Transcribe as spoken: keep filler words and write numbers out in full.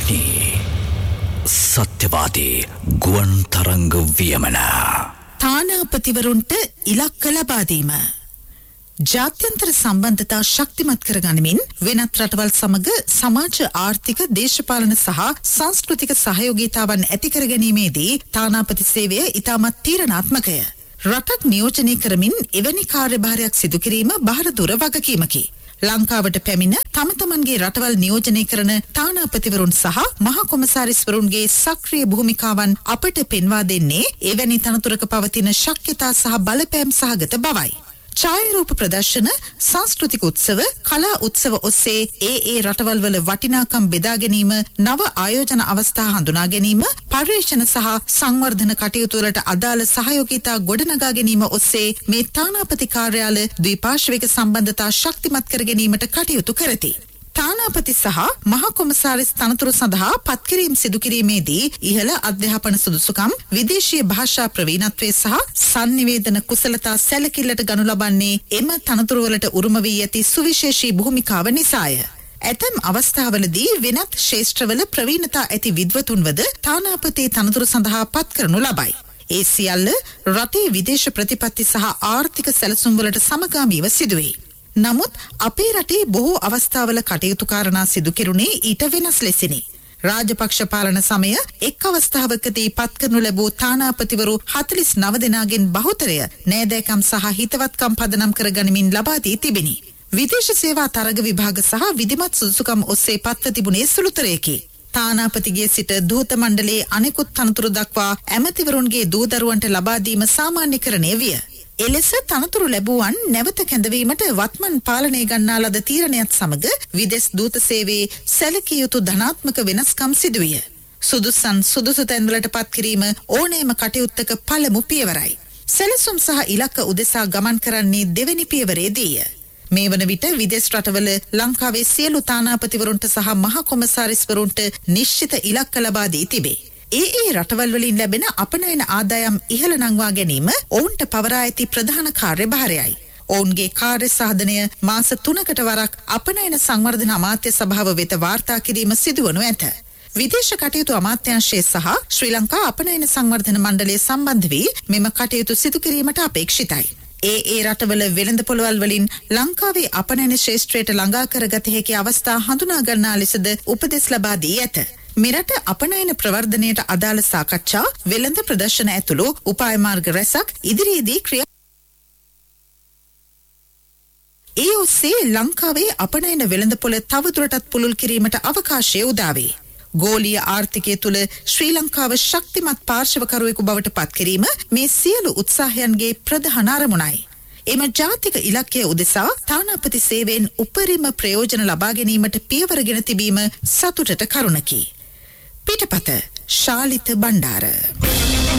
ප්‍රශ්නේ සත්‍යවාදී ගුවන් තරංග වියමන තානාපතිවරුන්ට ඉලක්ක ලබා දීම ජාත්‍යන්තර සම්බන්ධතා ශක්තිමත් කර ගනිමින් වෙනත් රටවල් සමග සමාජ ආර්ථික දේශපාලන සහ සංස්කෘතික සහයෝගීතාවන් ඇති කර ගැනීමේදී තානාපති සේවය ඉතාමත් තීරණාත්මකය. රටක් නියෝජනය කරමින් එවැනි කාර්යභාරයක් සිදු කිරීම බාහිර වගකීමකි. ලංකාවට පැමිණ තම තමන්ගේ රටවල් නියෝජනය කරන තානාපතිවරුන් සහ මහා කොමසාරිස්වරුන්ගේ සක්‍රීය භූමිකාවන් අපට පෙන්වා දෙන්නේ එවැනි තනතුරක පවතින ශක්්‍යතා සහ බලපෑම් සහගත බවයි. ඡායාරූප ප්‍රදර්ශන, සංස්කෘතික උත්සව, කලා උත්සව ඔස්සේ ඒ ඒ රටවල් වල වටිනාකම් බෙදා ගැනීම, නව ආයෝජන අවස්ථා හඳුනා ගැනීම, පර්යේෂණ සහ සංවර්ධන කටයුතු වලට අදාළ සහයෝගීතා ගොඩනගා ගැනීම ඔස්සේ මේ තානාපති කාර්යාල ද්විපාර්ශ්වික සම්බන්ධතා ශක්තිමත් කර ගැනීමට කටයුතු කරති. තානාපති සහ මහා කොමසාරිස් තනතුරු සඳහා පත්කිරීම සිදු කිරීමේදී ඉහළ අධ්‍යාපන සුදුසුකම්, විදේශීය භාෂා ප්‍රවීණත්වය සහ sannivedana කුසලතා සැලකිල්ලට ගනු ලබන්නේ එම තනතුරු වලට උරුම වී ඇති සුවිශේෂී භූමිකාව නිසාය. ඇතැම් අවස්ථාවලදී වෙනත් ක්ෂේත්‍රවල ප්‍රවීණතා ඇති විද්වතුන්වද තානාපති තනතුරු සඳහා පත් කරනු ලබයි. ඒ සියල්ල රටේ විදේශ ප්‍රතිපත්ති සහ ආර්ථික සැලසුම් වලට සමගාමීව සිදුවේ. නමුත් අපේ රටේ බොහෝ අවස්ථාවල කටයුතු කාරණා සිදු කෙරුණේ ඊට වෙනස් ලෙසිනි. රාජපක්ෂ පාලන සමය එක් අවස්ථාවකදී පත් කරනු ලැබූ තානාපතිවරු හතළිස් නව දෙනාගෙන් බහුතරය නෑදෑකම් සහ හිතවත්කම් පදනම් කර ගනිමින් ලබා දී තිබිනි. විදේශ සේවා තරග විභාග සහ විධිමත් සුදුසුකම් ඔස්සේ පත්ව තිබුණේ සුළුතරයකි. තානාපතිගේ සිට දූත මණ්ඩලයේ අනෙකුත් තනතුරු දක්වා ඇමතිවරුන්ගේ දූදරුවන්ට ලබා දීම සාමාන්‍යකරණය විය. එලෙස තනතුරු ලැබුවන් නැවත කැඳවීමට වත්මන් පාලනය ගන්නා ලද තීරණයත් සමග විදෙස් දූත සේවයේ සැලකිය යුතු ධනාත්මක වෙනස්කම් සිදුවිය. සුදුසන් සුදුසු තැන්වලට පත් කිරීම ඕනෑම කටයුත්තක පළමු පියවරයි. සැලසුම් සහ ඉලක්ක උදෙසා ගමන් කරන්නේ දෙවැනි පියවරේදීය. මේ වන විට විදේශ රටවල ලංකාවේ සියලු තානාපතිවරුන්ට සහ මහා කොමසාරිස්වරුන්ට නිශ්චිත ඉලක්ක ලබා දී තිබේ. ඒ ඒ රටවල් වලින් ලැබෙන අපනයන ආදායම් ඉහළ නංවා ගැනීම ඔවුන්ට පවරා ඇති ප්‍රධාන කාර්යභාරයයි. ඔවුන්ගේ කාර්ය සාධනය මාස තුනකට වරක් අපනයන සංවර්ධන අමාත්‍ය සභාව වෙත වාර්තා කිරීම සිදුවනු ඇත. විදේශ කටයුතු අමාත්‍යාංශය සහ ශ්‍රී ලංකා අපනයන සංවර්ධන මණ්ඩලය සම්බන්ධ වී මෙම කටයුතු සිදු කිරීමට අපේක්ෂිතයි. ඒ ඒ රටවල වෙළඳ පොළවල් වලින් ලංකාවේ අපනයන ශ්‍රේෂ්ඨයට ළඟා කරගත හැකි අවස්ථා හඳුනා ගන්නා ලෙසද උපදෙස් ලබා දී ඇත. මෙරට අපනයන ප්‍රවර්ධනයට අදාළ සාකච්ඡා, වෙළඳ ප්‍රදර්ශන ඇතුළු උපාය මාර්ග රැසක් ඉදිරියේදී ක්‍රියා ඒ ඔස්සේ ලංකාවේ අපනයන වෙළඳපොළ තවදුරටත් පුළුල් කිරීමට අවකාශය උදා වේ. ගෝලීය ආර්ථිකය තුළ ශ්‍රී ලංකාව ශක්තිමත් පාර්ශවකරුවෙකු බවට පත් කිරීම මේ සියලු උත්සාහයන්ගේ ප්‍රධාන අරමුණයි. එම ජාතික ඉලක්කය උදෙසා තානාපති සේවයෙන් උපරිම ප්‍රයෝජන ලබා ගැනීමට පියවරගෙන තිබීම සතුටට කරුණකි. පිටපත ශාලිත බණ්ඩාර.